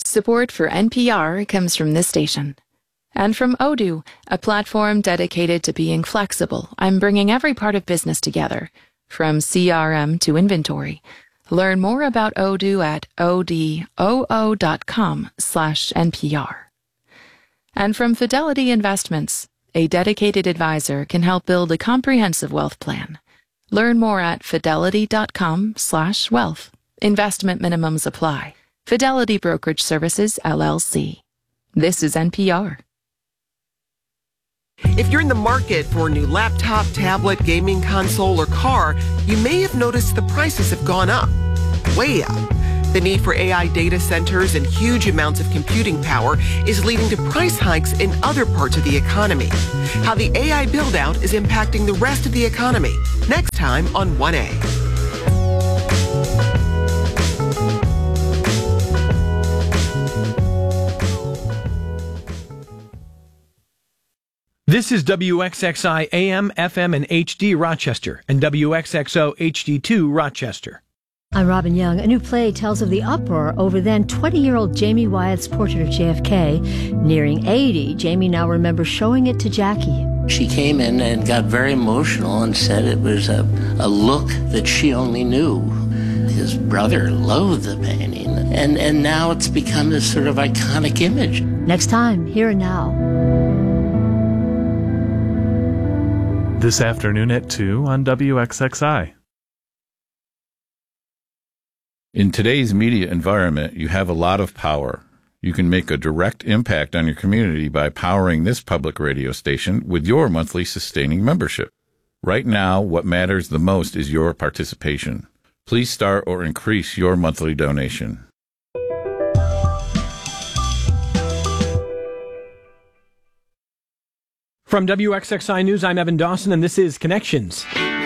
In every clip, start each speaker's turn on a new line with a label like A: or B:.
A: Support for NPR comes from this station. And from Odoo, a platform dedicated to being flexible and bringing every part of business together, from CRM to inventory. Learn more about Odoo at odoo.com/NPR. And from Fidelity Investments, a dedicated advisor can help build a comprehensive wealth plan. Learn more at fidelity.com/wealth. Investment minimums apply. Fidelity Brokerage Services, LLC. This is NPR.
B: If you're in the market for a new laptop, tablet, gaming console, or car, you may have noticed the prices have gone up, way up. The need for AI data centers and huge amounts of computing power is leading to price hikes in other parts of the economy. How the AI build-out is impacting the rest of the economy. Next time on 1A.
C: This is WXXI AM, FM, and HD Rochester, and WXXO HD2 Rochester.
D: I'm Robin Young. A new play tells of the uproar over then 20-year-old Jamie Wyatt's portrait of JFK. Nearing 80, Jamie now remembers showing it to Jackie.
E: She came in and got very emotional and said it was a look that she only knew. His brother loathed the painting, and now it's become this sort of iconic image.
D: Next time, Here and Now.
F: This afternoon at 2 on WXXI.
G: In today's media environment, you have a lot of power. You can make a direct impact on your community by powering this public radio station with your monthly sustaining membership. Right now, what matters the most is your participation. Please start or increase your monthly donation.
C: From WXXI News, I'm Evan Dawson, and this is Connections.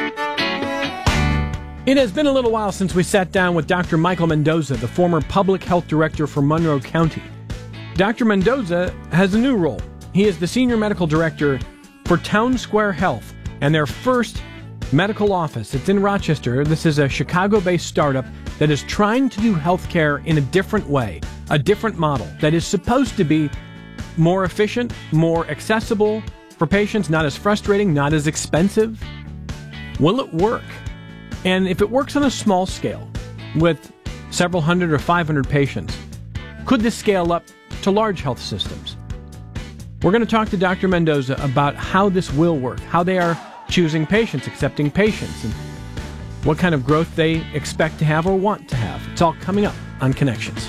C: It has been a little while since we sat down with Dr. Michael Mendoza, the former public health director for Monroe County. Dr. Mendoza has a new role. He is the senior medical director for Town Square Health and their first medical office. It's in Rochester. This is a Chicago-based startup that is trying to do healthcare in a different way, a different model that is supposed to be more efficient, more accessible for patients, not as frustrating, not as expensive. Will it work? And if it works on a small scale with several hundred or 500 patients, could this scale up to large health systems? We're going to talk to Dr. Mendoza about how this will work, how they are choosing patients, accepting patients, and what kind of growth they expect to have or want to have. It's all coming up on Connections.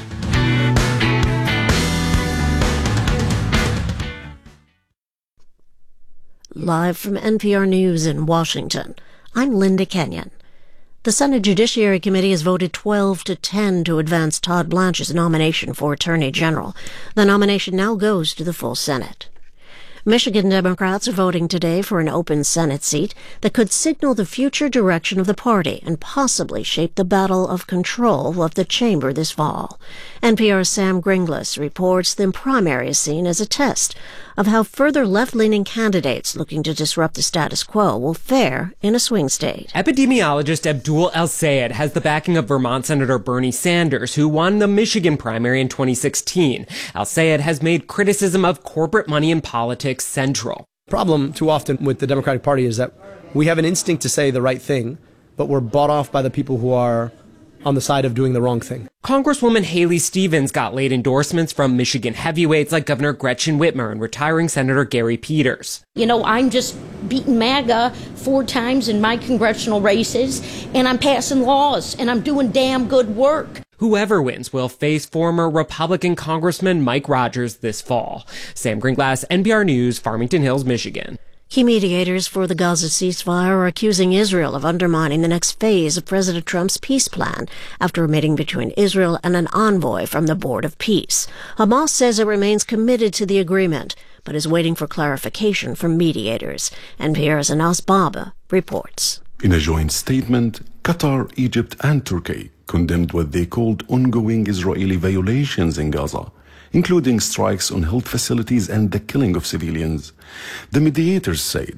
H: Live from NPR News in Washington, I'm Linda Kenyon. The Senate Judiciary Committee has voted 12-10 to advance Todd Blanche's nomination for Attorney General. The nomination now goes to the full Senate. Michigan Democrats are voting today for an open Senate seat that could signal the future direction of the party and possibly shape the battle of control of the chamber this fall. NPR's Sam Gringlas reports the primary is seen as a test of how further left-leaning candidates looking to disrupt the status quo will fare in a swing state.
I: Epidemiologist Abdul El-Sayed has the backing of Vermont Senator Bernie Sanders, who won the Michigan primary in 2016. El-Sayed has made criticism of corporate money in politics central.
J: Problem too often with the Democratic Party is that we have an instinct to say the right thing, but we're bought off by the people who are on the side of doing the wrong thing.
I: Congresswoman Haley Stevens got late endorsements from Michigan heavyweights like Governor Gretchen Whitmer and retiring Senator Gary Peters.
K: You know, I'm just beating MAGA 4 times in my congressional races, and I'm passing laws, and I'm doing damn good work.
I: Whoever wins will face former Republican Congressman Mike Rogers this fall. Sam Gringlas, NPR News, Farmington Hills, Michigan.
H: Key mediators for the Gaza ceasefire are accusing Israel of undermining the next phase of President Trump's peace plan after a meeting between Israel and an envoy from the Board of Peace. Hamas says it remains committed to the agreement, but is waiting for clarification from mediators. NPR's Anas Baba reports.
L: In a joint statement, Qatar, Egypt, and Turkey condemned what they called ongoing Israeli violations in Gaza, including strikes on health facilities and the killing of civilians. The mediators said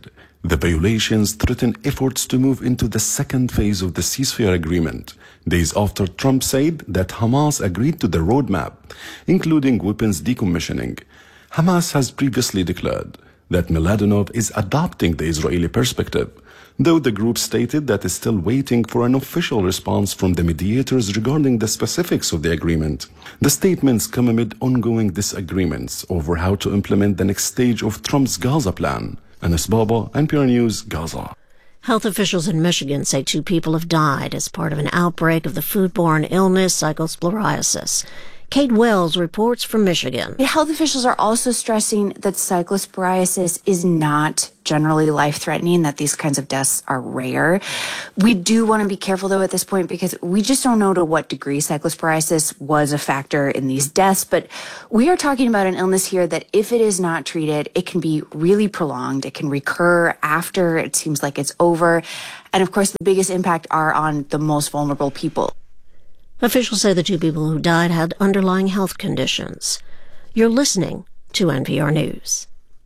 L: The violations threaten efforts to move into the second phase of the ceasefire agreement, days after Trump said that Hamas agreed to the roadmap, including weapons decommissioning. Hamas has previously declared that Mladenov is adopting the Israeli perspective, though the group stated that it's still waiting for an official response from the mediators regarding the specifics of the agreement. The statements come amid ongoing disagreements over how to implement the next stage of Trump's Gaza plan. Anas Baba, NPR News, Gaza.
H: Health officials in Michigan say 2 people have died as part of an outbreak of the foodborne illness cyclosporiasis. Kate Wells reports from Michigan.
M: Health officials are also stressing that cyclosporiasis is not generally life-threatening, that these kinds of deaths are rare. We do want to be careful, though, at this point, because we just don't know to what degree cyclosporiasis was a factor in these deaths. But we are talking about an illness here that, if it is not treated, it can be really prolonged. It can recur after it seems like it's over. And, of course, the biggest impact are on the most vulnerable people.
H: Officials say the 2 people who died had underlying health conditions. You're listening to NPR News.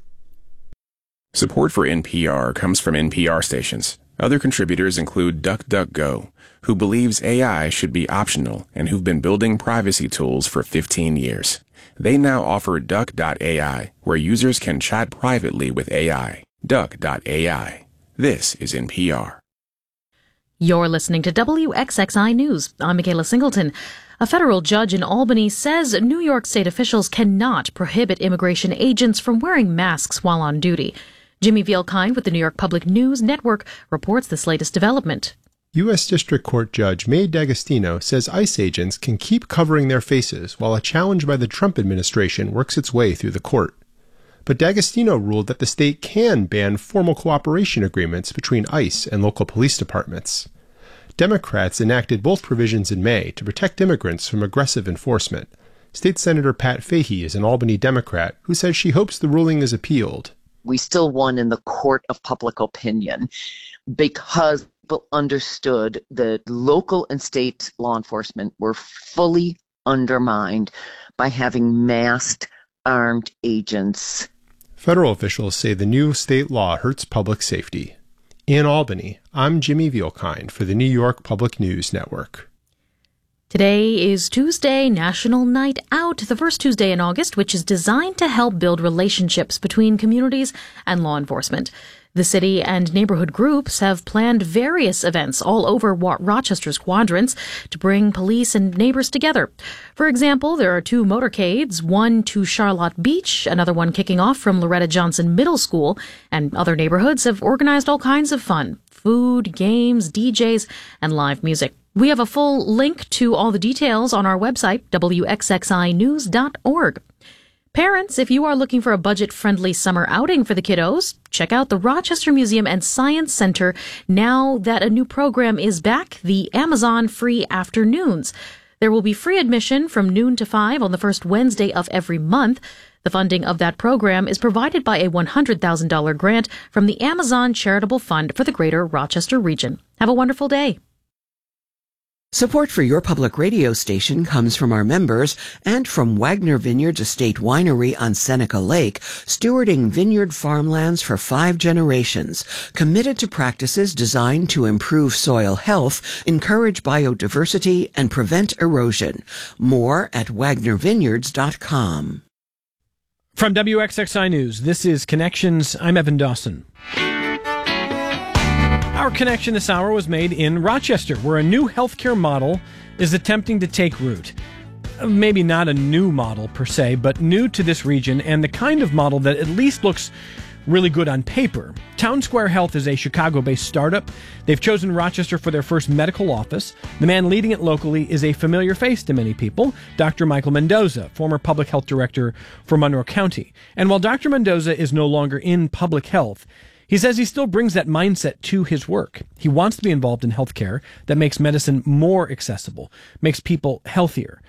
N: Support for NPR comes from NPR stations. Other contributors include DuckDuckGo, who believes AI should be optional and who've been building privacy tools for 15 years. They now offer Duck.ai, where users can chat privately with AI. Duck.ai. This is NPR.
O: You're listening to WXXI News. I'm Michaela Singleton. A federal judge in Albany says New York State officials cannot prohibit immigration agents from wearing masks while on duty. Jimmy Vielkind with the New York Public News Network reports this latest development.
P: U.S. District Court Judge May D'Agostino says ICE agents can keep covering their faces while a challenge by the Trump administration works its way through the court. But D'Agostino ruled that the state can ban formal cooperation agreements between ICE and local police departments. Democrats enacted both provisions in May to protect immigrants from aggressive enforcement. State Senator Pat Fahey is an Albany Democrat who says she hopes the ruling is appealed.
Q: We still won in the court of public opinion because people understood that local and state law enforcement were fully undermined by having masked armed agents.
P: Federal officials say the new state law hurts public safety. In Albany, I'm Jimmy Vielkind for the New York Public News Network.
O: Today is Tuesday, National Night Out, the first Tuesday in August, which is designed to help build relationships between communities and law enforcement. The city and neighborhood groups have planned various events all over Rochester's quadrants to bring police and neighbors together. For example, there are 2 motorcades, one to Charlotte Beach, another one kicking off from Loretta Johnson Middle School, and other neighborhoods have organized all kinds of fun: food, games, DJs, and live music. We have a full link to all the details on our website, wxxinews.org. Parents, if you are looking for a budget-friendly summer outing for the kiddos, check out the Rochester Museum and Science Center now that a new program is back, the Amazon Free Afternoons. There will be free admission from noon to 5 on the first Wednesday of every month. The funding of that program is provided by a $100,000 grant from the Amazon Charitable Fund for the Greater Rochester region. Have a wonderful day.
R: Support for your public radio station comes from our members and from Wagner Vineyards Estate Winery on Seneca Lake, stewarding vineyard farmlands for 5 generations, committed to practices designed to improve soil health, encourage biodiversity, and prevent erosion. More at wagnervineyards.com.
C: From WXXI News, this is Connections. I'm Evan Dawson. Our connection this hour was made in Rochester, where a new healthcare model is attempting to take root. Maybe not a new model per se, but new to this region, and the kind of model that at least looks really good on paper. Town Square Health is a Chicago-based startup. They've chosen Rochester for their first medical office. The man leading it locally is a familiar face to many people, Dr. Michael Mendoza, former public health director for Monroe County. And while Dr. Mendoza is no longer in public health, he says he still brings that mindset to his work. He wants to be involved in healthcare that makes medicine more accessible, makes people healthier.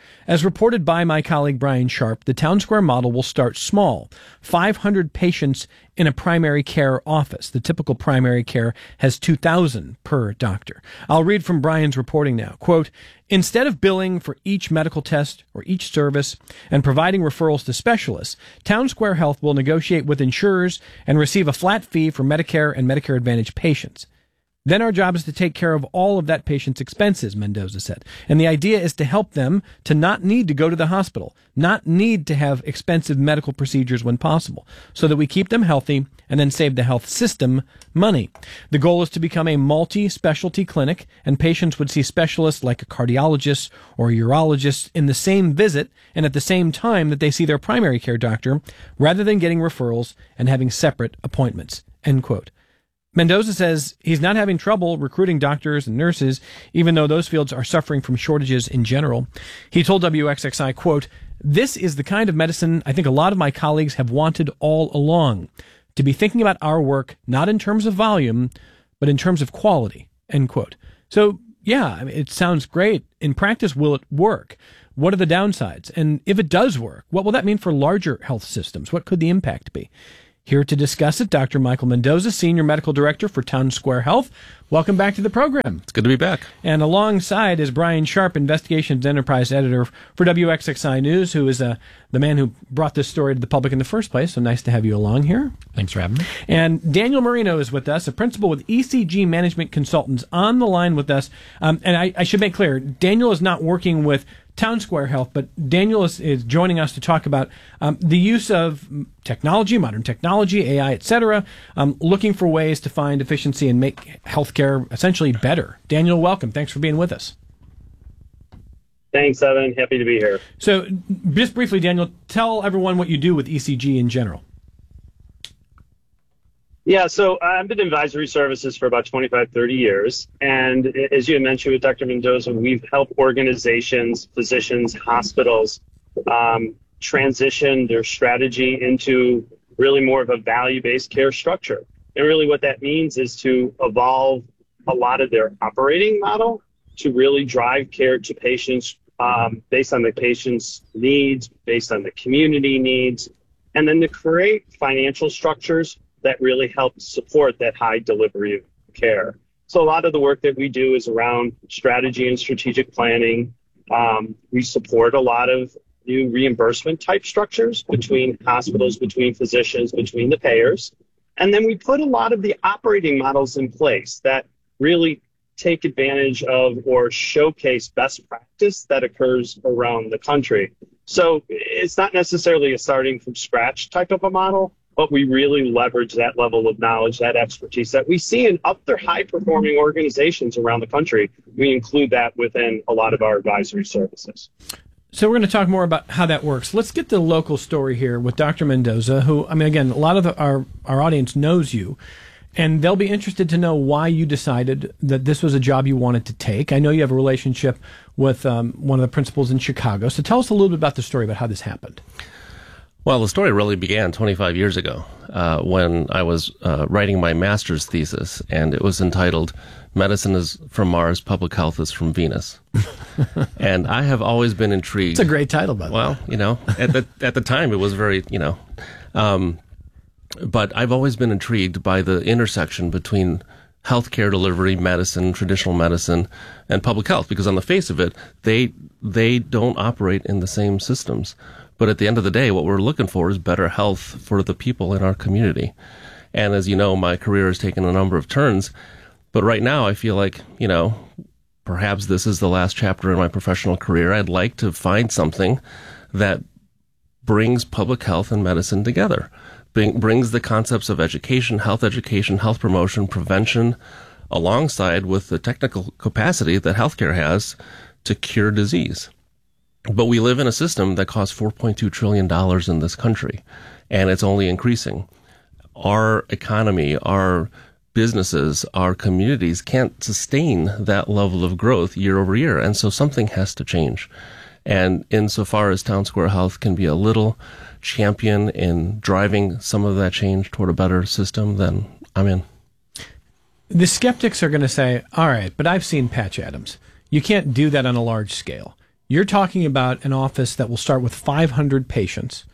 C: As reported by my colleague Brian Sharp, the Town Square model will start small, 500 patients in a primary care office. The typical primary care has 2,000 per doctor. I'll read from Brian's reporting now. Quote, instead of billing for each medical test or each service and providing referrals to specialists, Town Square Health will negotiate with insurers and receive a flat fee for Medicare and Medicare Advantage patients. Then our job is to take care of all of that patient's expenses, Mendoza said. And the idea is to help them to not need to go to the hospital, not need to have expensive medical procedures when possible, so that we keep them healthy and then save the health system money. The goal is to become a multi-specialty clinic, and patients would see specialists like a cardiologist or a urologist in the same visit and at the same time that they see their primary care doctor, rather than getting referrals and having separate appointments. End quote. Mendoza says he's not having trouble recruiting doctors and nurses, even though those fields are suffering from shortages in general. He told WXXI, quote, this is the kind of medicine I think a lot of my colleagues have wanted all along, to be thinking about our work not in terms of volume, but in terms of quality, end quote. So, yeah, I mean, it sounds great. In practice, will it work? What are the downsides? And if it does work, what will that mean for larger health systems? What could the impact be? Here to discuss it, Dr. Michael Mendoza, Senior Medical Director for Town Square Health. Welcome back to the program.
S: It's good to be back.
C: And alongside is Brian Sharp, Investigations Enterprise Editor for WXXI News, who is the man who brought this story to the public in the first place. So nice to have you along here.
S: Thanks for having me.
C: And Daniel Marino is with us, a principal with ECG Management Consultants, on the line with us. And I should make clear, Daniel is not working with Town Square Health, but Daniel is joining us to talk about the use of technology, modern technology, AI, etc., looking for ways to find efficiency and make healthcare essentially better. Daniel, welcome. Thanks for being with us.
T: Thanks, Evan. Happy to be here.
C: So just briefly, Daniel, tell everyone what you do with ECG in general.
T: Yeah, so I've been in advisory services for about 25, 30 years. And as you had mentioned with Dr. Mendoza, we've helped organizations, physicians, hospitals transition their strategy into really more of a value-based care structure. And really what that means is to evolve a lot of their operating model to really drive care to patients based on the patient's needs, based on the community needs, and then to create financial structures that really help support that high delivery of care. So a lot of the work that we do is around strategy and strategic planning. We support a lot of new reimbursement type structures between hospitals, between physicians, between the payers. And then we put a lot of the operating models in place that really take advantage of or showcase best practice that occurs around the country. So it's not necessarily a starting from scratch type of a model, but we really leverage that level of knowledge, that expertise that we see in other high-performing organizations around the country. We include that within a lot of our advisory services.
C: So we're going to talk more about how that works. Let's get the local story here with Dr. Mendoza, who, I mean, again, a lot of our audience knows you, and they'll be interested to know why you decided that this was a job you wanted to take. I know you have a relationship with one of the principals in Chicago. So tell us a little bit about the story about how this happened.
S: Well, the story really began 25 years ago when I was writing my master's thesis, and it was entitled Medicine is from Mars, Public Health is from Venus. And I have always been intrigued.
C: It's a great title, by the way.
S: Well, you know, at the time it was very, you know, but I've always been intrigued by the intersection between healthcare delivery, medicine, traditional medicine, and public health, because on the face of it, they don't operate in the same systems. But at the end of the day, what we're looking for is better health for the people in our community. And as you know, my career has taken a number of turns. But right now, I feel like, you know, perhaps this is the last chapter in my professional career. I'd like to find something that brings public health and medicine together, brings the concepts of education, health promotion, prevention, alongside with the technical capacity that healthcare has to cure disease. But we live in a system that costs $4.2 trillion in this country, and it's only increasing. Our economy, our businesses, our communities can't sustain that level of growth year over year, and so something has to change. And insofar as Town Square Health can be a little champion in driving some of that change toward a better system, then I'm in.
C: The skeptics are going to say, all right, but I've seen Patch Adams. You can't do that on a large scale. You're talking about an office that will start with 500 patients,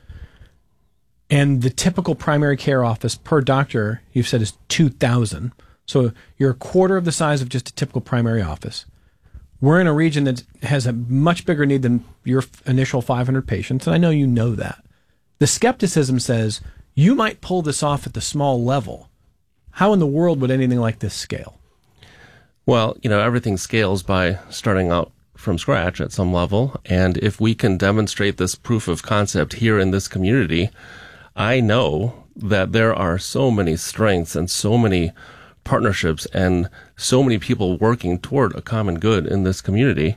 C: and the typical primary care office per doctor, you've said, is 2,000. So you're a quarter of the size of just a typical primary office. We're in a region that has a much bigger need than your initial 500 patients, and I know you know that. The skepticism says you might pull this off at the small level. How in the world would anything like this scale?
S: Well, everything scales by starting out from scratch at some level. And if we can demonstrate this proof of concept here in this community, I know that there are so many strengths and so many partnerships and so many people working toward a common good in this community.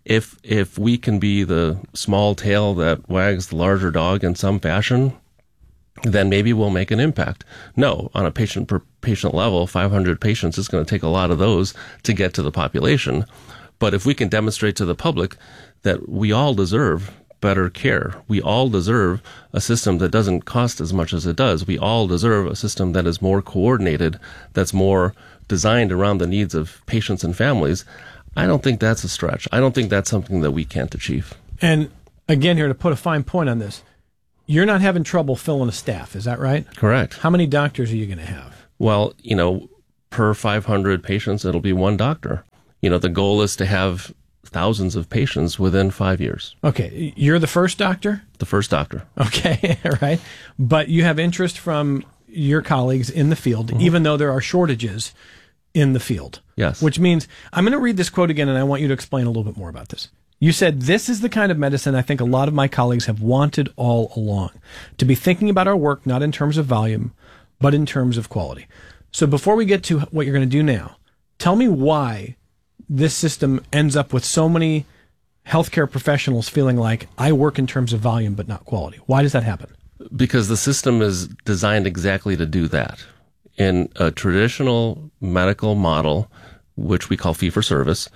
S: If we can be the small tail that wags the larger dog in some fashion, then maybe we'll make an impact. No, on a patient per patient level, 500 patients is going to take a lot of those to get to the population. But if we can demonstrate to the public that we all deserve better care, we all deserve a system that doesn't cost as much as it does, we all deserve a system that is more coordinated, that's more designed around the needs of patients and families, I don't think that's a stretch. I don't think that's something that we can't achieve.
C: And again, here to put a fine point on this, you're not having trouble filling a staff, is that right?
S: Correct.
C: How many doctors are you going to have?
S: Well, per 500 patients, it'll be one doctor. The goal is to have thousands of patients within 5 years.
C: Okay. You're the first doctor?
S: The first doctor.
C: Okay. All right. But you have interest from your colleagues in the field, even though there are shortages in the field.
S: Yes.
C: Which means, I'm going to read this quote again, and I want you to explain a little bit more about this. You said, "This is the kind of medicine I think a lot of my colleagues have wanted all along, to be thinking about our work not in terms of volume, but in terms of quality." So before we get to what you're going to do now, tell me why this system ends up with so many healthcare professionals feeling like, I work in terms of volume but not quality. Why does that happen?
S: Because the system is designed exactly to do that. In a traditional medical model, which we call fee-for-service,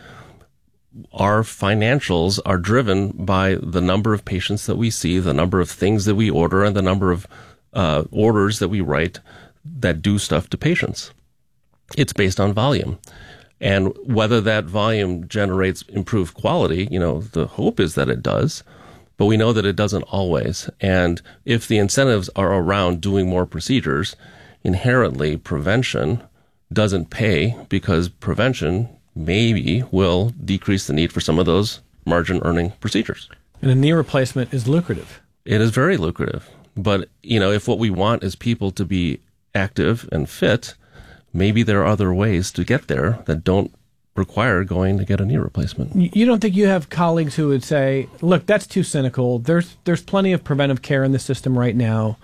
S: our financials are driven by the number of patients that we see, the number of things that we order, and the number of orders that we write that do stuff to patients. It's based on volume. And whether that volume generates improved quality, the hope is that it does, but we know that it doesn't always. And if the incentives are around doing more procedures, inherently prevention doesn't pay, because prevention maybe will decrease the need for some of those margin earning procedures.
C: And a knee replacement is lucrative.
S: It is very lucrative. But, if what we want is people to be active and fit, maybe there are other ways to get there that don't require going to get a knee replacement.
C: You don't think you have colleagues who would say, look, that's too cynical. There's plenty of preventive care in the system right now.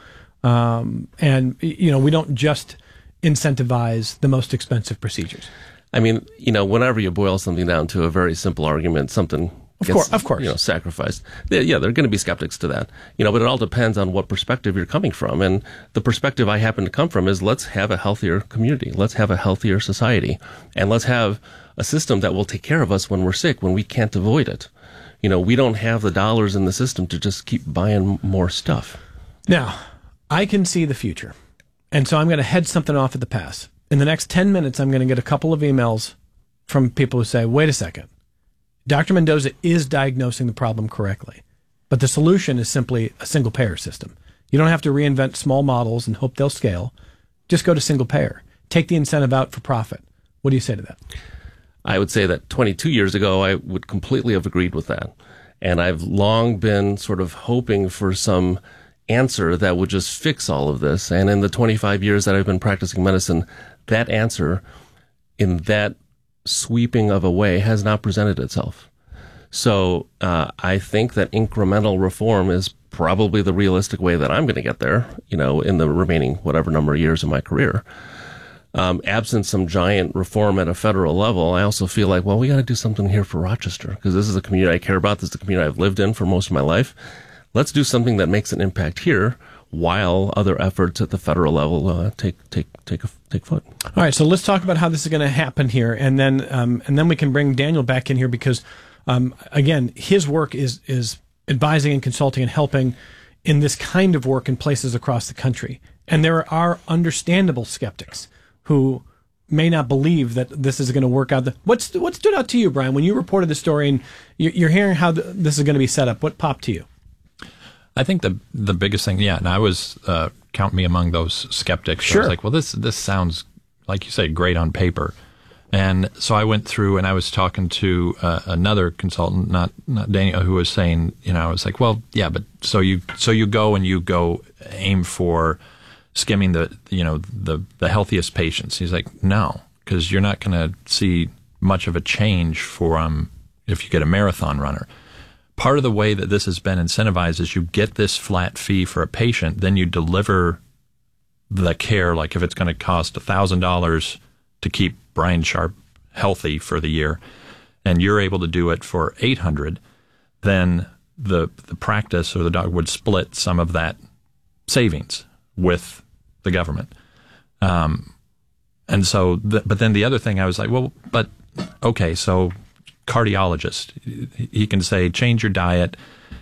C: And we don't just incentivize the most expensive procedures.
S: I mean, whenever you boil something down to a very simple argument, something gets,
C: of course.
S: Sacrificed. Yeah, there are going to be skeptics to that. But it all depends on what perspective you're coming from. And the perspective I happen to come from is, let's have a healthier community. Let's have a healthier society. And let's have a system that will take care of us when we're sick, when we can't avoid it. We don't have the dollars in the system to just keep buying more stuff.
C: Now, I can see the future. And so I'm going to head something off at the pass. In the next 10 minutes, I'm going to get a couple of emails from people who say, wait a second, Dr. Mendoza is diagnosing the problem correctly, but the solution is simply a single payer system. You don't have to reinvent small models and hope they'll scale. Just go to single payer. Take the incentive out for profit. What do you say to that?
S: I would say that 22 years ago, I would completely have agreed with that. And I've long been sort of hoping for some answer that would just fix all of this. And in the 25 years that I've been practicing medicine, that answer in that sweeping of a way has not presented itself. So I think that incremental reform is probably the realistic way that I'm going to get there, in the remaining whatever number of years of my career. Absent some giant reform at a federal level, I also feel like, we got to do something here for Rochester, because this is a community I care about. This is the community I've lived in for most of my life. Let's do something that makes an impact here, while other efforts at the federal level take foot.
C: All right, so let's talk about how this is going to happen here, and then we can bring Daniel back in here, because again, his work is advising and consulting and helping in this kind of work in places across the country. And there are understandable skeptics who may not believe that this is going to work out. What stood out to you, Brian, when you reported the story and you're hearing how this is going to be set up? What popped to you?
U: I think the biggest thing, and I was count me among those skeptics.
C: Sure.
U: I was like, well, this sounds, like you say, great on paper. And so I went through and I was talking to another consultant, not Daniel, who was saying, I was like, well, yeah, but so you go aim for skimming the healthiest patients. He's like, no, because you're not going to see much of a change for if you get a marathon runner. Part of the way that this has been incentivized is you get this flat fee for a patient, then you deliver the care. Like if it's going to cost $1,000 to keep Brian Sharp healthy for the year, and you're able to do it for $800, then the practice or the doctor would split some of that savings with the government. And so, but then the other thing I was like, well, but okay, so cardiologist, he can say, change your diet,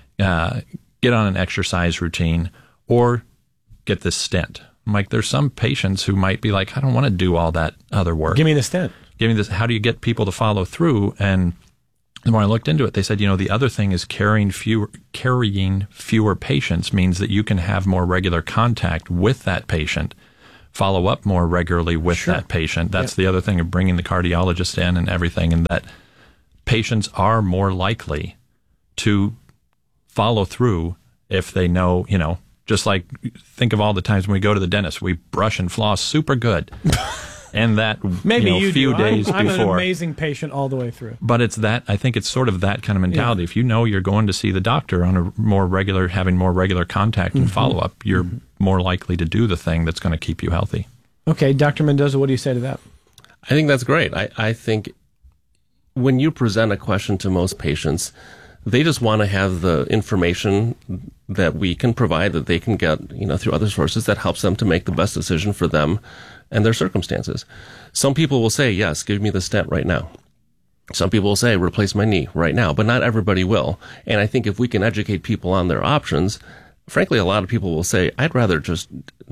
U: get on an exercise routine, or get this stent. I'm like, there's some patients who might be like, I don't want to do all that other work.
C: Give me the stent.
U: Give me this. How do you get people to follow through? And the more I looked into it, they said, the other thing is carrying fewer patients means that you can have more regular contact with that patient, follow up more regularly with that patient. That's the other thing of bringing the cardiologist in and everything, and that patients are more likely to follow through if they know, just like think of all the times when we go to the dentist, we brush and floss super good. And that
C: maybe
U: few days
C: I'm
U: before.
C: an amazing patient all the way through.
U: But I think it's sort of that kind of mentality. If you know you're going to see the doctor on a more regular, having more regular contact and follow up, you're more likely to do the thing that's going to keep you healthy.
C: Okay, Dr. Mendoza, what do you say to that?
S: I think that's great. I think when you present a question to most patients, they just want to have the information that we can provide, that they can get, through other sources that helps them to make the best decision for them and their circumstances. Some people will say, yes, give me the stent right now. Some people will say, replace my knee right now, but not everybody will. And I think if we can educate people on their options, frankly, a lot of people will say, I'd rather just,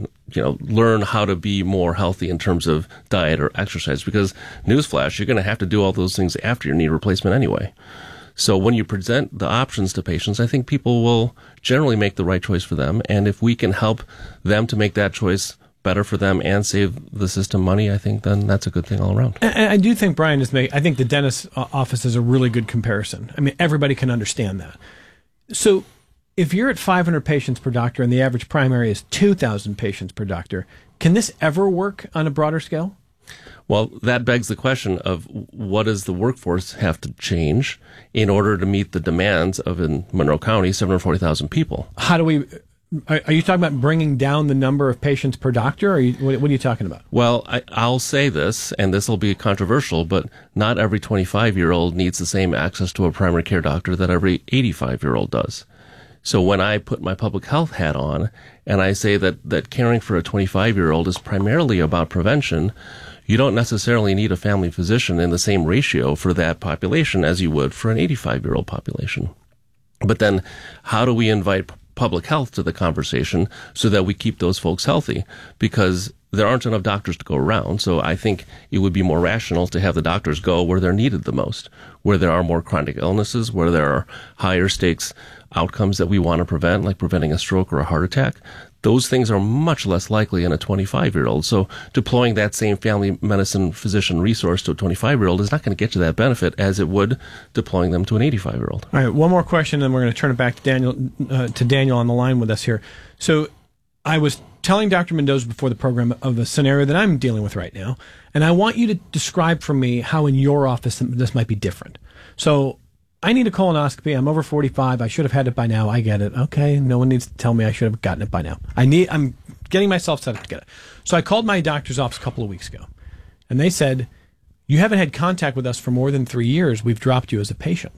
S: learn how to be more healthy in terms of diet or exercise, because newsflash, you're going to have to do all those things after your knee replacement anyway. So when you present the options to patients, I think people will generally make the right choice for them. And if we can help them to make that choice better for them and save the system money, I think then that's a good thing all around.
C: And I do think Brian I think the dentist's office is a really good comparison. I mean, everybody can understand that. So if you're at 500 patients per doctor and the average primary is 2,000 patients per doctor, can this ever work on a broader scale?
S: Well, that begs the question of what does the workforce have to change in order to meet the demands of, in Monroe County, 740,000 people?
C: How do we... Are you talking about bringing down the number of patients per doctor, or what are you talking about?
S: Well, I'll say this, and this will be controversial, but not every 25-year-old needs the same access to a primary care doctor that every 85-year-old does. So when I put my public health hat on and I say that caring for a 25-year-old is primarily about prevention, you don't necessarily need a family physician in the same ratio for that population as you would for an 85-year-old population. But then how do we invite public health to the conversation so that we keep those folks healthy? Because there aren't enough doctors to go around. So I think it would be more rational to have the doctors go where they're needed the most, where there are more chronic illnesses, where there are higher stakes outcomes that we want to prevent, like preventing a stroke or a heart attack. Those things are much less likely in a 25-year-old. So deploying that same family medicine physician resource to a 25-year-old is not going to get you that benefit as it would deploying them to an 85-year-old.
C: All right, one more question, and then we're going to turn it back to Daniel on the line with us here. So I was telling Dr. Mendoza before the program of the scenario that I'm dealing with right now, and I want you to describe for me how in your office this might be different. So I need a colonoscopy. I'm over 45. I should have had it by now. I get it. Okay, no one needs to tell me I should have gotten it by now. I'm getting myself set up to get it. So I called my doctor's office a couple of weeks ago, and they said, you haven't had contact with us for more than 3 years. We've dropped you as a patient.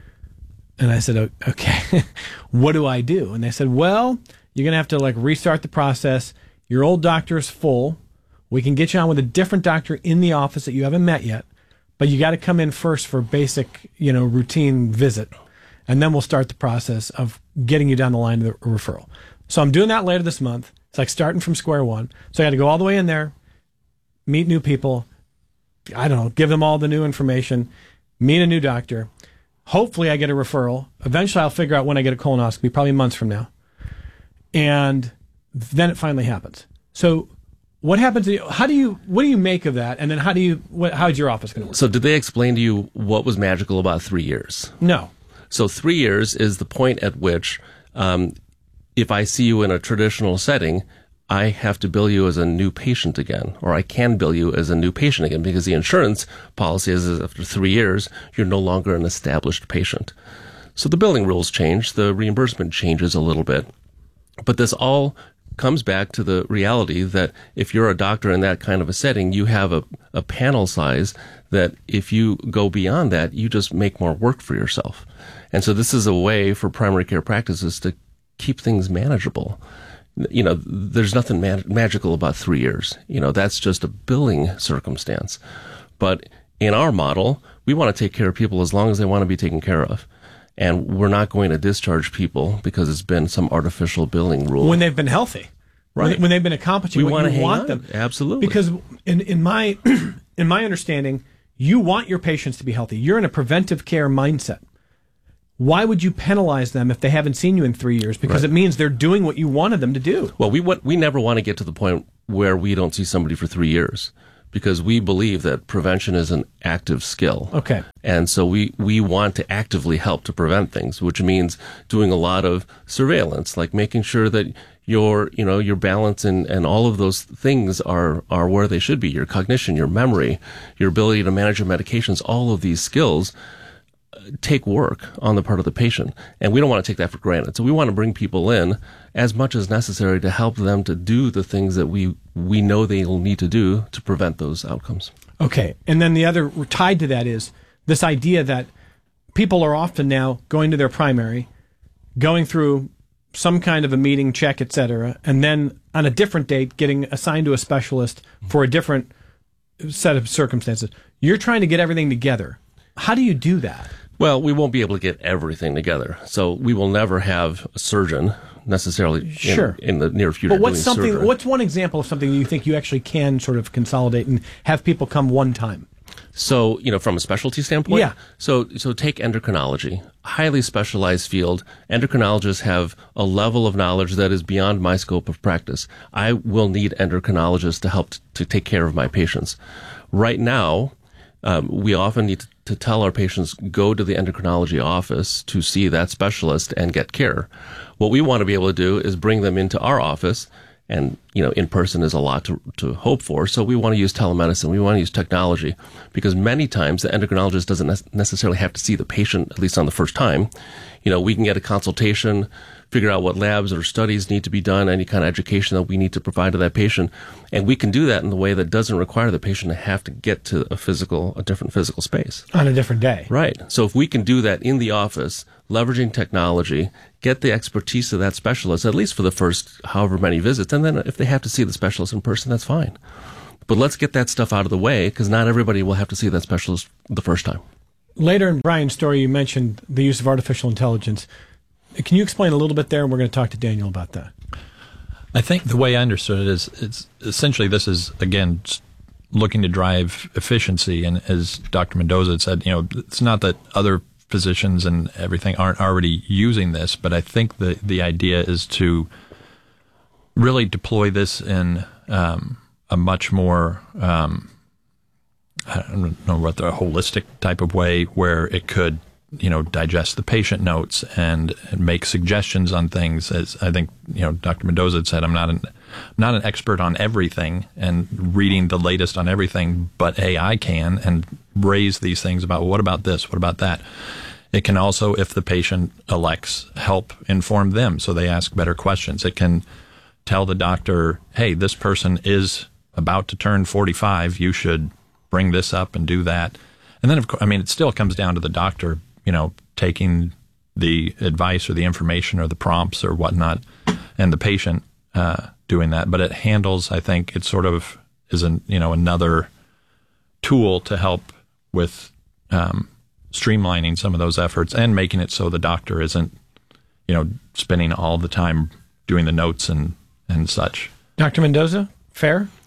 C: And I said, okay, what do I do? And they said, well, you're going to have to restart the process. Your old doctor is full. We can get you on with a different doctor in the office that you haven't met yet. But you got to come in first for basic, routine visit. And then we'll start the process of getting you down the line to the referral. So I'm doing that later this month. It's like starting from square one. So I got to go all the way in there, meet new people, I don't know, give them all the new information, meet a new doctor. Hopefully I get a referral. Eventually I'll figure out when I get a colonoscopy, probably months from now. And then it finally happens. So what happens? What do you make of that? And then how's your office going to work?
S: So did they explain to you what was magical about 3 years?
C: No.
S: So 3 years is the point at which, if I see you in a traditional setting, I have to bill you as a new patient again, or I can bill you as a new patient again, because the insurance policy is after 3 years, you're no longer an established patient. So the billing rules change, the reimbursement changes a little bit, but this all comes back to the reality that if you're a doctor in that kind of a setting, you have a panel size that if you go beyond that, you just make more work for yourself. And so this is a way for primary care practices to keep things manageable. You know, there's nothing magical about 3 years. You know, that's just a billing circumstance. But in our model, we want to take care of people as long as they want to be taken care of. And we're not going to discharge people because it's been some artificial billing rule.
C: When they've been healthy.
S: Right.
C: When they've been accomplishing what you want them.
S: Absolutely.
C: Because in my understanding, you want your patients to be healthy. You're in a preventive care mindset. Why would you penalize them if they haven't seen you in 3 years? Because it means they're doing what you wanted them to do.
S: Well, we never want to get to the point where we don't see somebody for 3 years, because we believe that prevention is an active skill.
C: Okay.
S: And so we want to actively help to prevent things, which means doing a lot of surveillance, like making sure that your balance and all of those things are where they should be. Your cognition, your memory, your ability to manage your medications, all of these skills take work on the part of the patient, and we don't want to take that for granted. So we want to bring people in as much as necessary to help them to do the things that we know they will need to do to prevent those outcomes.
C: Okay, and then the other tied to that is this idea that people are often now going to their primary, going through some kind of a meeting, check, etc., and then on a different date getting assigned to a specialist for a different set of circumstances. You're trying to get everything together. How do you do that?
S: Well, we won't be able to get everything together. So we will never have a surgeon necessarily in the near future.
C: But what's one example of something you think you actually can sort of consolidate and have people come one time?
S: So, from a specialty standpoint?
C: Yeah.
S: So take endocrinology, highly specialized field. Endocrinologists have a level of knowledge that is beyond my scope of practice. I will need endocrinologists to help to take care of my patients. Right now, we often need to tell our patients, go to the endocrinology office to see that specialist and get care. What we want to be able to do is bring them into our office, and, in person is a lot to hope for. So we want to use telemedicine. We want to use technology, because many times the endocrinologist doesn't necessarily have to see the patient, at least on the first time. We can get a consultation, figure out what labs or studies need to be done, any kind of education that we need to provide to that patient. And we can do that in the way that doesn't require the patient to have to get to a different physical space.
C: On a different day.
S: Right. So if we can do that in the office, leveraging technology, get the expertise of that specialist, at least for the first however many visits, and then if they have to see the specialist in person, that's fine. But let's get that stuff out of the way, because not everybody will have to see that specialist the first time.
C: Later in Brian's story, you mentioned the use of artificial intelligence. Can you explain a little bit there? And we're going to talk to Daniel about that.
U: I think the way I understood it is, it's essentially, this is, again, looking to drive efficiency. And as Dr. Mendoza had said, it's not that other physicians and everything aren't already using this, but I think the idea is to really deploy this in a much more, I don't know what the holistic type of way, where it could digest the patient notes and make suggestions on things. As I think, Dr. Mendoza had said, I'm not an expert on everything and reading the latest on everything, but AI can, and raise these things about, what about this? What about that? It can also, if the patient elects, help inform them so they ask better questions. It can tell the doctor, hey, this person is about to turn 45. You should bring this up and do that. And then, of course, it still comes down to the doctor, taking the advice or the information or the prompts or whatnot, and the patient doing that. But it handles, I think, it sort of is another tool to help with streamlining some of those efforts and making it so the doctor isn't, spending all the time doing the notes and such.
C: Dr. Mendoza, fair?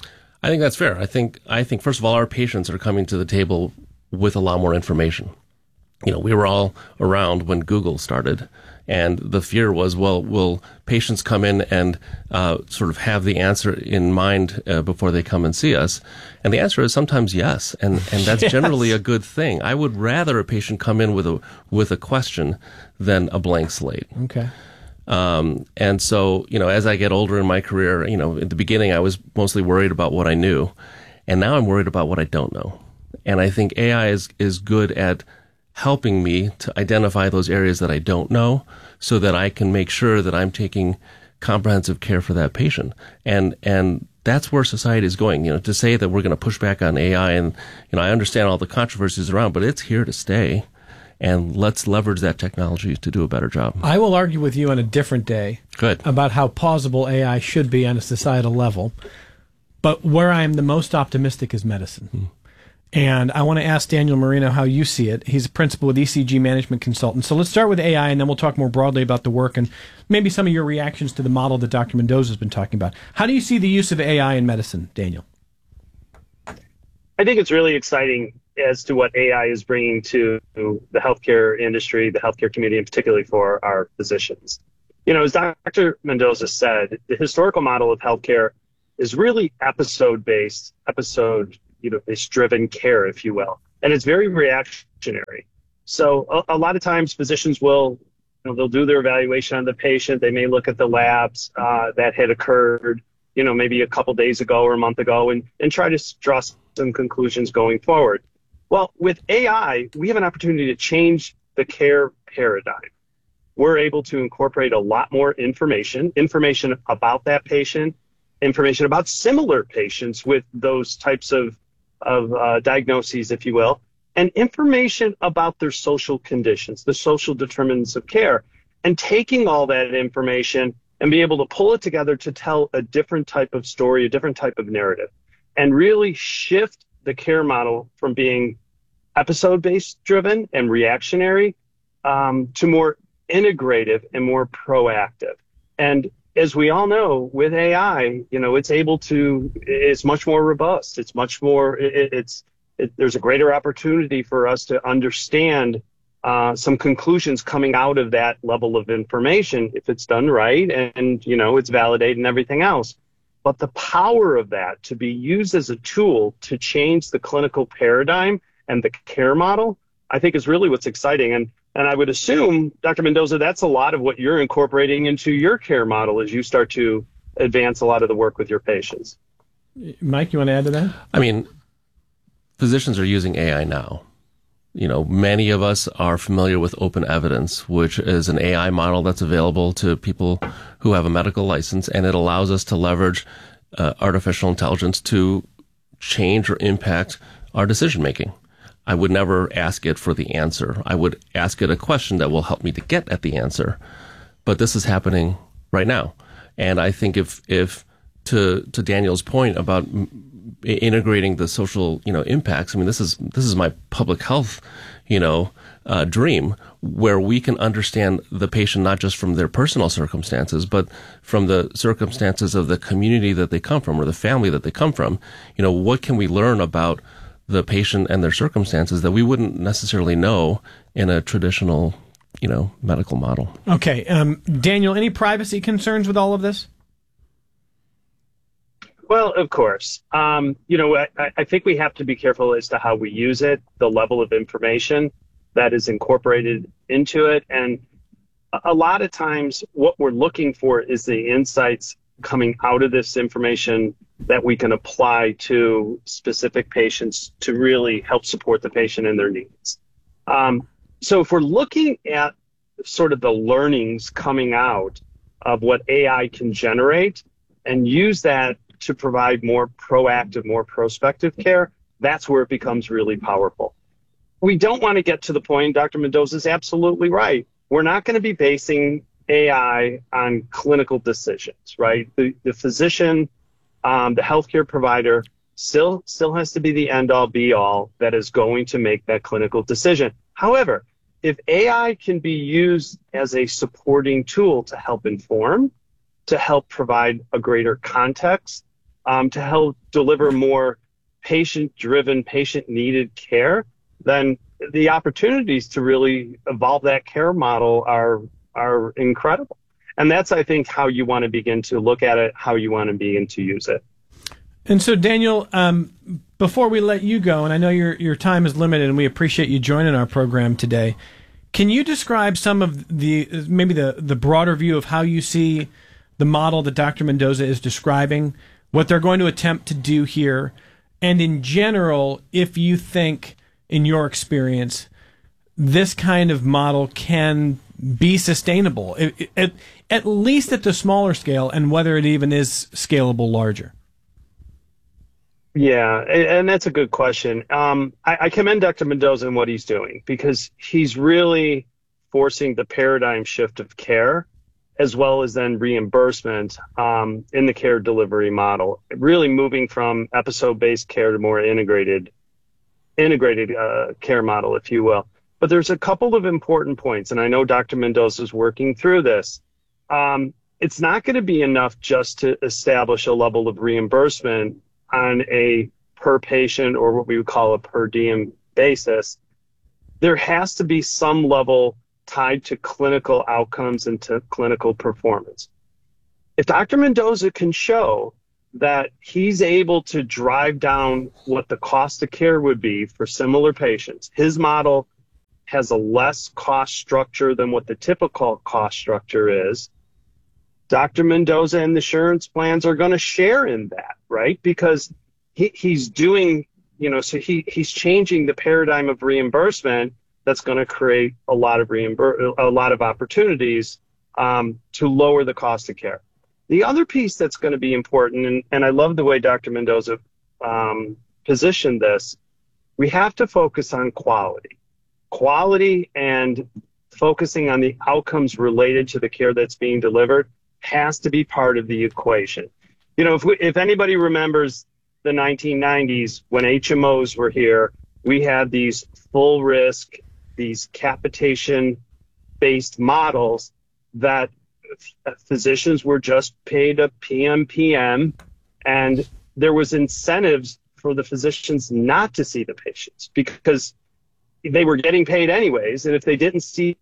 S: I think that's fair. I think first of all, our patients are coming to the table with a lot more information. We were all around when Google started, and the fear was, well, will patients come in and sort of have the answer in mind before they come and see us? And the answer is sometimes yes, and that's yes. Generally a good thing. I would rather a patient come in with a question than a blank slate.
C: Okay.
S: And so, as I get older in my career, at the beginning I was mostly worried about what I knew, and now I'm worried about what I don't know. And I think AI is good at helping me to identify those areas that I don't know so that I can make sure that I'm taking comprehensive care for that patient. And that's where society is going. To say that we're going to push back on AI, and, I understand all the controversies around, but it's here to stay. And let's leverage that technology to do a better job.
C: I will argue with you on a different day about how plausible AI should be on a societal level. But where I am the most optimistic is medicine. And I want to ask Daniel Marino how you see it. He's a principal with ECG Management Consultants. So let's start with AI, and then we'll talk more broadly about the work and maybe some of your reactions to the model that Dr. Mendoza has been talking about. How do you see the use of AI in medicine, Daniel?
T: I think it's really exciting as to what AI is bringing to the healthcare industry, the healthcare community, and particularly for our physicians. As Dr. Mendoza said, the historical model of healthcare is really episode-based, it's driven care, if you will. And it's very reactionary. So a lot of times physicians will, they'll do their evaluation on the patient. They may look at the labs that had occurred, maybe a couple days ago or a month ago and try to draw some conclusions going forward. Well, with AI, we have an opportunity to change the care paradigm. We're able to incorporate a lot more information about that patient, information about similar patients with those types of diagnoses, if you will, and information about their social conditions, the social determinants of care, and taking all that information and be able to pull it together to tell a different type of story, a different type of narrative, and really shift the care model from being episode-based driven and reactionary to more integrative and more proactive. And as we all know, with AI, it's much more robust. It's much more, there's a greater opportunity for us to understand some conclusions coming out of that level of information if it's done right and it's validated and everything else. But the power of that to be used as a tool to change the clinical paradigm and the care model, I think is really what's exciting. And I would assume, Dr. Mendoza, that's a lot of what you're incorporating into your care model as you start to advance a lot of the work with your patients.
C: Mike, you want to add to that?
S: I mean, physicians are using AI now. Many of us are familiar with Open Evidence, which is an AI model that's available to people who have a medical license, and it allows us to leverage artificial intelligence to change or impact our decision making. I would never ask it for the answer. I would ask it a question that will help me to get at the answer. But this is happening right now. And I think if to Daniel's point about integrating the social, impacts, I mean, this is my public health, dream, where we can understand the patient not just from their personal circumstances, but from the circumstances of the community that they come from or the family that they come from. What can we learn about the patient and their circumstances that we wouldn't necessarily know in a traditional, medical model.
C: Okay. Daniel, any privacy concerns with all of this?
T: Well, of course. I think we have to be careful as to how we use it, the level of information that is incorporated into it. And a lot of times what we're looking for is the insights coming out of this information that we can apply to specific patients to really help support the patient and their needs. So if we're looking at sort of the learnings coming out of what AI can generate and use that to provide more proactive, more prospective care, that's where it becomes really powerful. We don't want to get to the point, Dr. Mendoza is absolutely right. We're not going to be basing AI on clinical decisions, right? The physician, the healthcare provider still has to be the end-all, be-all that is going to make that clinical decision. However, if AI can be used as a supporting tool to help inform, to help provide a greater context, to help deliver more patient-driven, patient-needed care, then the opportunities to really evolve that care model are incredible. And that's, I think, how you want to begin to look at it, how you want to begin to use it.
C: And so, Daniel, before we let you go, and I know your time is limited, and we appreciate you joining our program today, can you describe some of the broader view of how you see the model that Dr. Mendoza is describing, what they're going to attempt to do here, and in general, if you think, in your experience, this kind of model can be sustainable, at least at the smaller scale, and whether it even is scalable larger?
T: Yeah, and that's a good question. I commend Dr. Mendoza and what he's doing, because he's really forcing the paradigm shift of care, as well as then reimbursement in the care delivery model, really moving from episode-based care to more integrated care model, if you will. But there's a couple of important points, and I know Dr. Mendoza is working through this. It's not going to be enough just to establish a level of reimbursement on a per patient, or what we would call a per diem basis. There has to be some level tied to clinical outcomes and to clinical performance. If Dr. Mendoza can show that he's able to drive down what the cost of care would be for similar patients, his model has a less cost structure than what the typical cost structure is, Dr. Mendoza and the insurance plans are going to share in that, right? Because he's doing, so he's changing the paradigm of reimbursement that's going to create a lot of opportunities to lower the cost of care. The other piece that's going to be important, and I love the way Dr. Mendoza positioned this, we have to focus on quality and focusing on the outcomes related to the care that's being delivered has to be part of the equation. If anybody remembers the 1990s, when HMOs were here, we had these full risk, these capitation-based models that physicians were just paid a PM, and there was incentives for the physicians not to see the patients because they were getting paid anyways, and if they didn't see...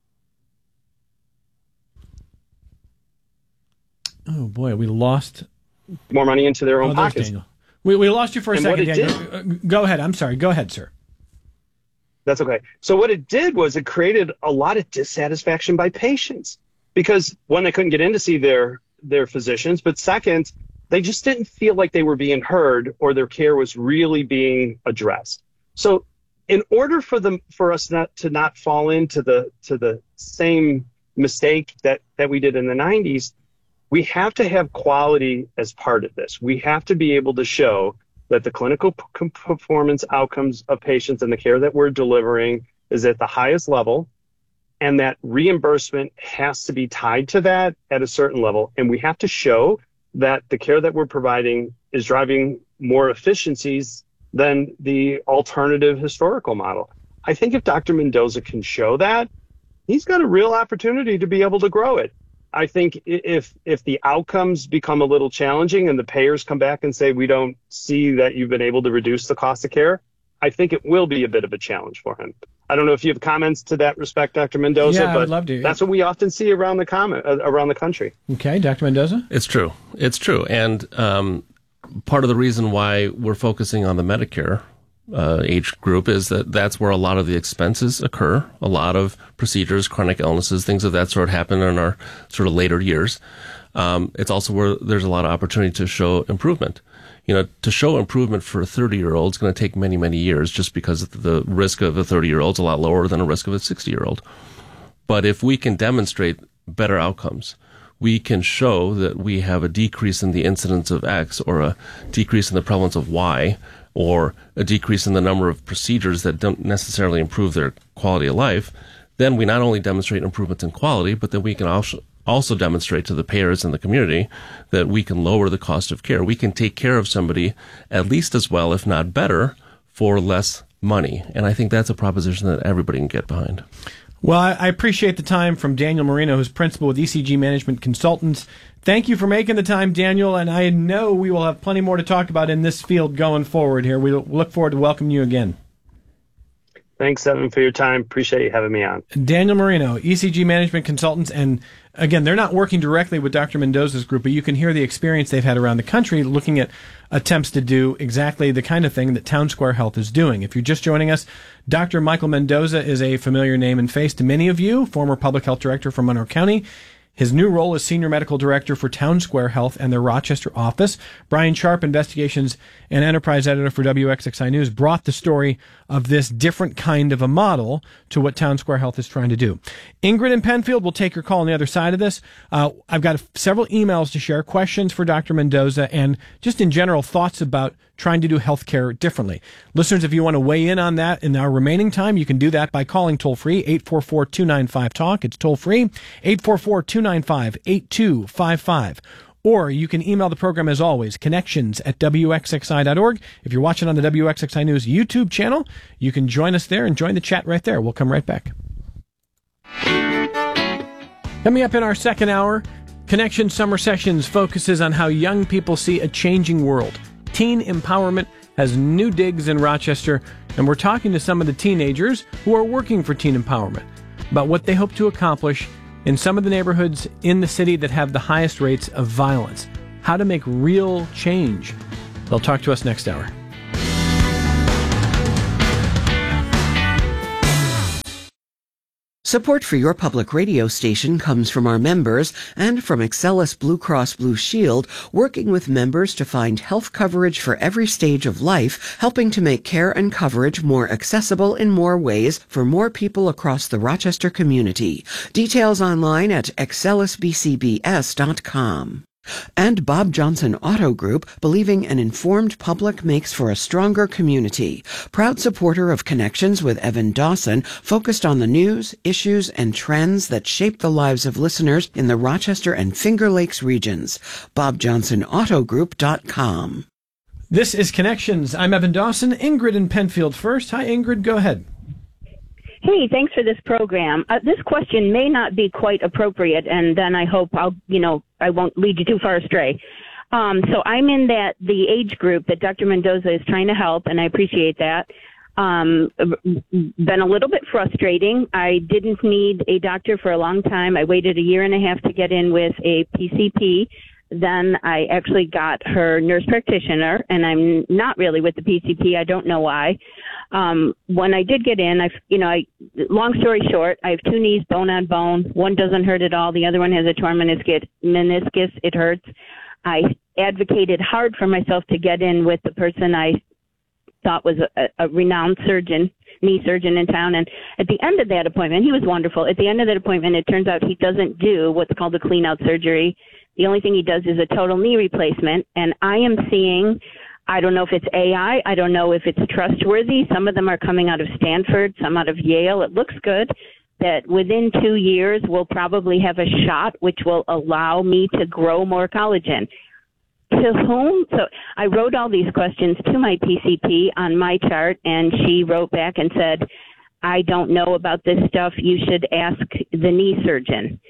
C: Oh boy, we lost
T: more money into their own pockets.
C: Daniel. We lost you for a second, Daniel. Go ahead. I'm sorry. Go ahead, sir.
T: That's okay. So what it did was it created a lot of dissatisfaction by patients because, one, they couldn't get in to see their physicians, but second, they just didn't feel like they were being heard or their care was really being addressed. So in order for us not to fall into the same mistake that we did in the 90s, we have to have quality as part of this. We have to be able to show that the clinical performance outcomes of patients and the care that we're delivering is at the highest level, and that reimbursement has to be tied to that at a certain level. And we have to show that the care that we're providing is driving more efficiencies than the alternative historical model. I think if Dr. Mendoza can show that, he's got a real opportunity to be able to grow it. I think if the outcomes become a little challenging and the payers come back and say, we don't see that you've been able to reduce the cost of care, I think it will be a bit of a challenge for him. I don't know if you have comments to that respect, Dr. Mendoza,
C: yeah,
T: but
C: I would love to.
T: That's what we often see around the country.
C: Okay, Dr. Mendoza?
S: It's true. And part of the reason why we're focusing on the Medicare age group is that that's where a lot of the expenses occur. A lot of procedures, chronic illnesses, things of that sort happen in our sort of later years. It's also where there's a lot of opportunity to show improvement. To show improvement for a 30-year-old is going to take many, many years just because the risk of a 30-year-old is a lot lower than a risk of a 60-year-old. But if we can demonstrate better outcomes, we can show that we have a decrease in the incidence of X or a decrease in the prevalence of Y, or a decrease in the number of procedures that don't necessarily improve their quality of life, then we not only demonstrate improvements in quality, but then we can also demonstrate to the payers and the community that we can lower the cost of care. We can take care of somebody at least as well, if not better, for less money. And I think that's a proposition that everybody can get behind.
C: Well, I appreciate the time from Daniel Marino, who's principal with ECG Management Consultants. Thank you for making the time, Daniel, and I know we will have plenty more to talk about in this field going forward here. We look forward to welcoming you again.
T: Thanks, Evan, for your time. Appreciate you having me on.
C: Daniel Marino, ECG Management Consultants, and again, they're not working directly with Dr. Mendoza's group, but you can hear the experience they've had around the country looking at attempts to do exactly the kind of thing that Town Square Health is doing. If you're just joining us, Dr. Michael Mendoza is a familiar name and face to many of you, former public health director for Monroe County. His new role is Senior Medical Director for Town Square Health and their Rochester office. Brian Sharp, Investigations and Enterprise Editor for WXXI News, brought the story of this different kind of a model to what Town Square Health is trying to do. Ingrid in Penfield will take your call on the other side of this. I've got several emails to share, questions for Dr. Mendoza, and just in general thoughts about trying to do healthcare differently. Listeners, if you want to weigh in on that in our remaining time, you can do that by calling toll-free 844-295-TALK. It's toll-free 844-295-8255. Or you can email the program, as always, connections@wxxi.org. If you're watching on the WXXI News YouTube channel, you can join us there and join the chat right there. We'll come right back. Coming up in our second hour, Connection Summer Sessions focuses on how young people see a changing world. Teen empowerment has new digs in Rochester, and we're talking to some of the teenagers who are working for teen empowerment about what they hope to accomplish in some of the neighborhoods in the city that have the highest rates of violence. How to make real change. They'll talk to us next hour.
R: Support for your public radio station comes from our members and from Excellus Blue Cross Blue Shield, working with members to find health coverage for every stage of life, helping to make care and coverage more accessible in more ways for more people across the Rochester community. Details online at excellusbcbs.com. And Bob Johnson Auto Group, believing an informed public makes for a stronger community. Proud supporter of Connections with Evan Dawson, focused on the news, issues, and trends that shape the lives of listeners in the Rochester and Finger Lakes regions. BobJohnsonAutoGroup.com.
C: This is Connections. I'm Evan Dawson. Ingrid in Penfield first. Hi, Ingrid. Go ahead.
A: Hey, thanks for this program. This question may not be quite appropriate, and then I hope I won't lead you too far astray. So I'm in the age group that Dr. Mendoza is trying to help, and I appreciate that. Been a little bit frustrating. I didn't need a doctor for a long time. I waited a year and a half to get in with a PCP. Then I actually got her nurse practitioner, and I'm not really with the PCP. I don't know why. When I did get in, long story short, I have two knees bone on bone. One doesn't hurt at all. The other one has a torn meniscus. It hurts. I advocated hard for myself to get in with the person I thought was a renowned knee surgeon in town. And at the end of that appointment, he was wonderful. At the end of that appointment, it turns out he doesn't do what's called a clean out surgery. The only thing he does is a total knee replacement. And I am seeing, I don't know if it's AI, I don't know if it's trustworthy. Some of them are coming out of Stanford, some out of Yale. It looks good that within 2 years we'll probably have a shot which will allow me to grow more collagen. To whom? So I wrote all these questions to my PCP on my chart, and she wrote back and said, I don't know about this stuff. You should ask the knee surgeon.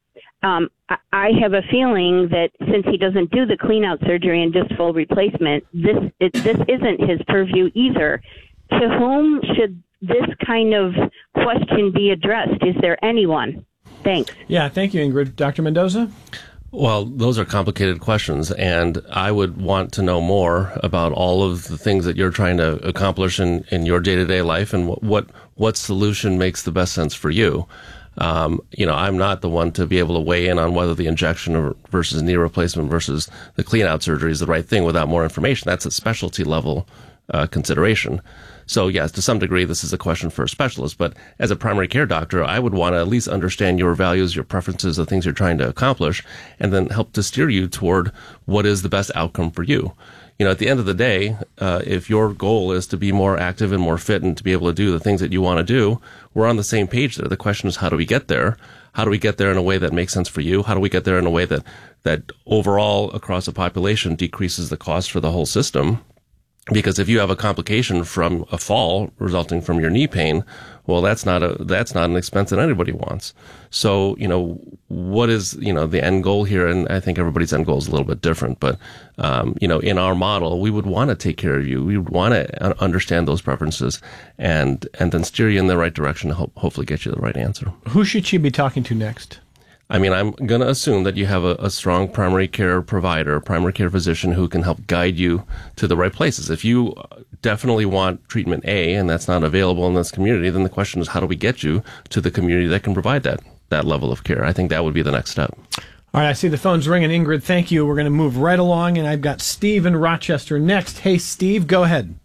A: I have a feeling that since he doesn't do the clean-out surgery and just full replacement, this isn't his purview either. To whom should this kind of question be addressed? Is there anyone? Thanks.
C: Yeah, thank you, Ingrid. Dr. Mendoza?
S: Well, those are complicated questions, and I would want to know more about all of the things that you're trying to accomplish in your day-to-day life and what solution makes the best sense for you. I'm not the one to be able to weigh in on whether the injection versus knee replacement versus the clean out surgery is the right thing without more information. That's a specialty level consideration. So yes, to some degree, this is a question for a specialist, but as a primary care doctor, I would want to at least understand your values, your preferences, the things you're trying to accomplish, and then help to steer you toward what is the best outcome for you. At the end of the day, if your goal is to be more active and more fit and to be able to do the things that you want to do, we're on the same page there. The question is, how do we get there? How do we get there in a way that makes sense for you? How do we get there in a way that overall across the population decreases the cost for the whole system? Because if you have a complication from a fall resulting from your knee pain, well, that's not an expense that anybody wants. So, what is, the end goal here? And I think everybody's end goal is a little bit different, but, in our model, we would want to take care of you. We would want to understand those preferences and then steer you in the right direction to hopefully get you the right answer.
C: Who should she be talking to next?
S: I mean, I'm going to assume that you have a strong primary care provider, primary care physician who can help guide you to the right places. If you definitely want treatment A and that's not available in this community, then the question is, how do we get you to the community that can provide that level of care? I think that would be the next step.
C: All right, I see the phone's ringing. Ingrid, thank you. We're going to move right along, and I've got Steve in Rochester next. Hey, Steve, go ahead.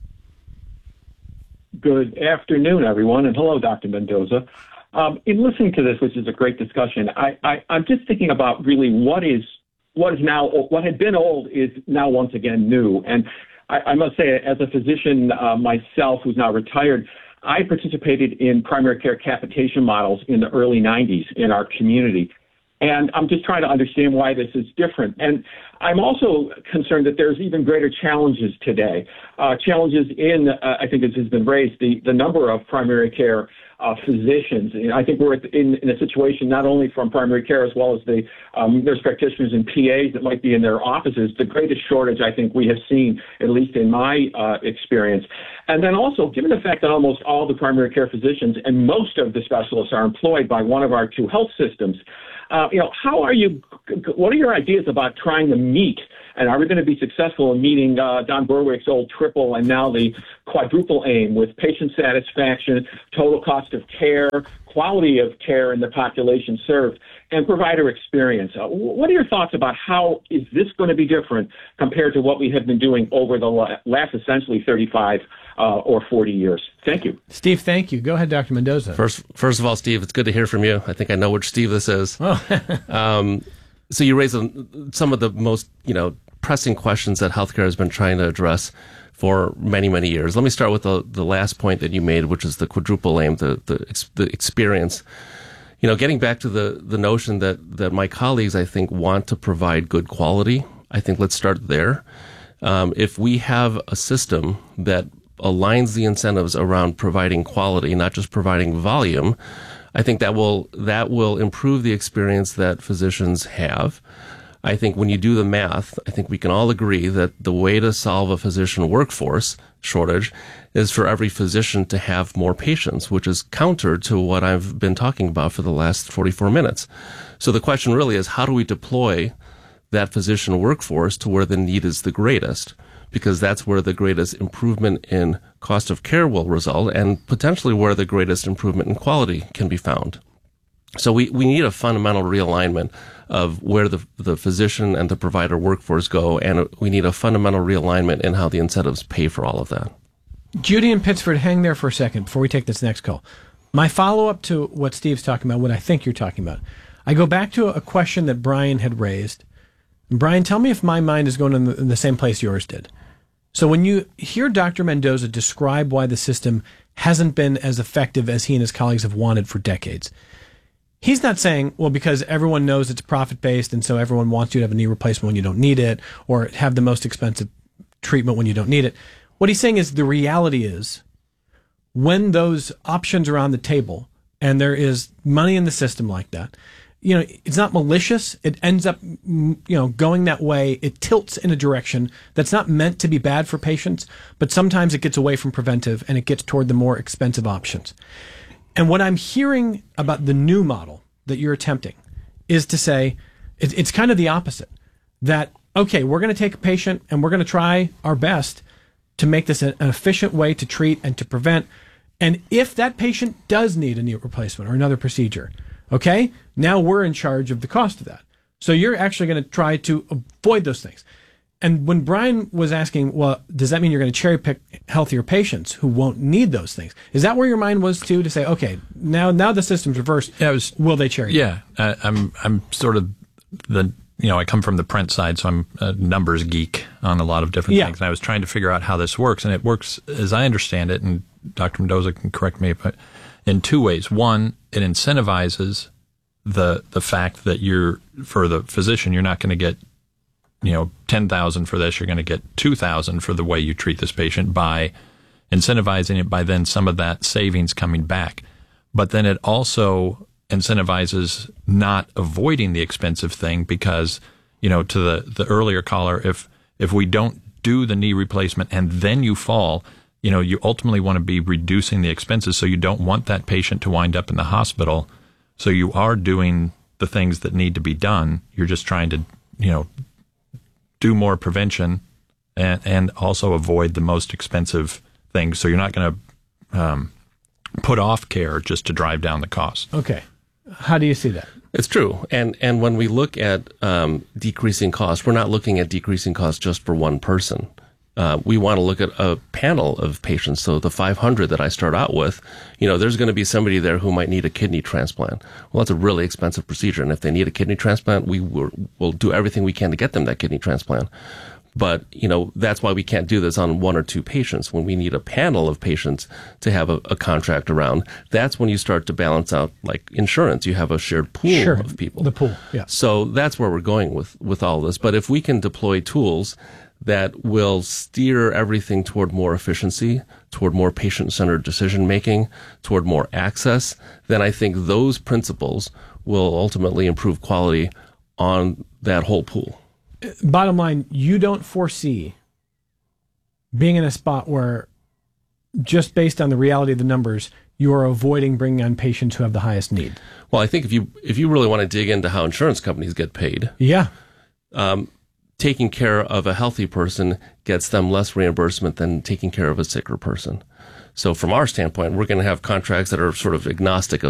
B: Good afternoon, everyone, and hello, Dr. Mendoza. In listening to this, which is a great discussion, I'm just thinking about really what had been old is now once again new. And I must say, as a physician myself who's now retired, I participated in primary care capitation models in the early 90s in our community. And I'm just trying to understand why this is different. And I'm also concerned that there's even greater challenges today. Challenges in, I think as has been raised, the number of primary care physicians. I think we're in a situation not only from primary care as well as the nurse practitioners and PAs that might be in their offices, the greatest shortage I think we have seen, at least in my experience. And then also, given the fact that almost all the primary care physicians and most of the specialists are employed by one of our two health systems, what are your ideas about trying to meet, and are we going to be successful in meeting Don Berwick's old triple and now the quadruple aim with patient satisfaction, total cost of care, quality of care in the population served, and provider experience? What are your thoughts about how is this going to be different compared to what we have been doing over the last essentially 35 or 40 years? Thank you.
C: Steve, thank you. Go ahead, Dr. Mendoza.
S: First of all, Steve, it's good to hear from you. I think I know which Steve this is.
C: Oh.
S: So you raised some of the most, pressing questions that healthcare has been trying to address for many, many years. Let me start with the last point that you made, which is the quadruple aim, the experience. Getting back to the notion that my colleagues, I think, want to provide good quality. I think let's start there. If we have a system that aligns the incentives around providing quality, not just providing volume, I think that will improve the experience that physicians have. I think when you do the math, I think we can all agree that the way to solve a physician workforce shortage is for every physician to have more patients, which is counter to what I've been talking about for the last 44 minutes. So the question really is, how do we deploy that physician workforce to where the need is the greatest? Because that's where the greatest improvement in cost of care will result and potentially where the greatest improvement in quality can be found. So we need a fundamental realignment of where the physician and the provider workforce go, and we need a fundamental realignment in how the incentives pay for all of that.
C: Judy in Pittsford, hang there for a second before we take this next call. My follow-up to what Steve's talking about, what I think you're talking about, I go back to a question that Brian had raised. Brian, tell me if my mind is going in the same place yours did. So when you hear Dr. Mendoza describe why the system hasn't been as effective as he and his colleagues have wanted for decades, he's not saying, well, because everyone knows it's profit-based and so everyone wants you to have a knee replacement when you don't need it or have the most expensive treatment when you don't need it. What he's saying is the reality is when those options are on the table and there is money in the system like that, it's not malicious. It ends up, going that way. It tilts in a direction that's not meant to be bad for patients, but sometimes it gets away from preventive and it gets toward the more expensive options. And what I'm hearing about the new model that you're attempting is to say, it's kind of the opposite. That, okay, we're going to take a patient and we're going to try our best to make this an efficient way to treat and to prevent. And if that patient does need a knee replacement or another procedure, okay, now we're in charge of the cost of that. So you're actually going to try to avoid those things. And when Brian was asking, well, does that mean you're going to cherry pick healthier patients who won't need those things? Is that where your mind was too, to say, okay, now the system's reversed.
U: Yeah,
C: will they cherry?
U: Yeah, I'm sort of I come from the print side, so I'm a numbers geek on a lot of different things. And I was trying to figure out how this works, and it works, as I understand it, and Dr. Mendoza can correct me, but in two ways. One, it incentivizes the fact that for the physician, you're not going to get $10,000 for this, you're going to get $2,000 for the way you treat this patient by incentivizing it by then some of that savings coming back. But then it also incentivizes not avoiding the expensive thing because, to the earlier caller, if we don't do the knee replacement and then you fall, you ultimately want to be reducing the expenses. So you don't want that patient to wind up in the hospital. So you are doing the things that need to be done. You're just trying to, do more prevention and also avoid the most expensive things. So you're not going to put off care just to drive down the cost.
C: Okay. How do you see that?
S: It's true. And when we look at decreasing costs, we're not looking at decreasing costs just for one person. We want to look at a panel of patients. So the 500 that I start out with, there's going to be somebody there who might need a kidney transplant. Well, that's a really expensive procedure. And if they need a kidney transplant, we'll do everything we can to get them that kidney transplant. But, that's why we can't do this on one or two patients. When we need a panel of patients to have a contract around, that's when you start to balance out, like insurance. You have a shared pool of people.
C: The pool, yeah.
S: So that's where we're going with all this. But if we can deploy tools that will steer everything toward more efficiency, toward more patient-centered decision-making, toward more access, then I think those principles will ultimately improve quality on that whole pool.
C: Bottom line, you don't foresee being in a spot where, just based on the reality of the numbers, you are avoiding bringing on patients who have the highest need.
S: Well, I think if you really want to dig into how insurance companies get paid, taking care of a healthy person gets them less reimbursement than taking care of a sicker person. So from our standpoint, we're going to have contracts that are sort of agnostic of